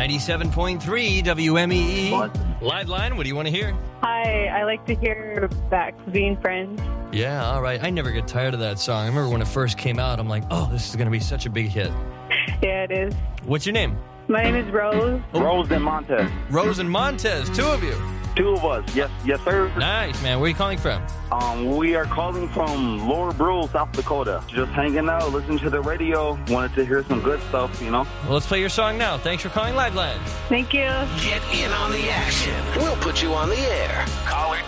97.3 WMEE. Live line, what do you want to hear? Hi, I like to hear Back to Being Friends. Yeah, all right. I never get tired of that song. I remember when it first came out, I'm like, oh, this is going to be such a big hit. Yeah, it is. What's your name? My name is Rose. Rose and Montez. Rose and Montez, two of you. Two of us. Yes, sir. Nice, man. Where are you calling from? We are calling from Lower Brule, South Dakota. Just hanging out, listening to the radio. Wanted to hear some good stuff, you know. Well, let's play your song now. Thanks for calling Live Line. Thank you. Get in on the action. We'll put you on the air. Caller